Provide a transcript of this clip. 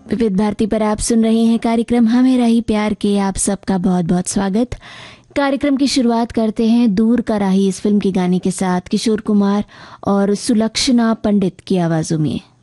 विविध भारती पर आप सुन रहे हैं कार्यक्रम हमें राही प्यार के। आप सबका बहुत बहुत स्वागत। कार्यक्रम की शुरुआत करते हैं दूर का राही इस फिल्म के गाने के साथ, किशोर कुमार और सुलक्षणा पंडित की आवाजों में।